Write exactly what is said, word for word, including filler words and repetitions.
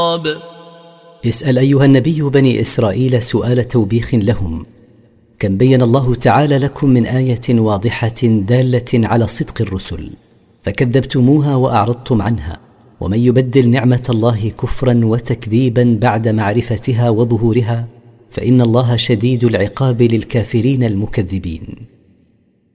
اسأل أيها النبي بني إسرائيل سؤال توبيخ لهم: كم بين الله تعالى لكم من آية واضحة دالة على صدق الرسل فكذبتموها وأعرضتم عنها، ومن يبدل نعمة الله كفرا وتكذيبا بعد معرفتها وظهورها فإن الله شديد العقاب للكافرين المكذبين.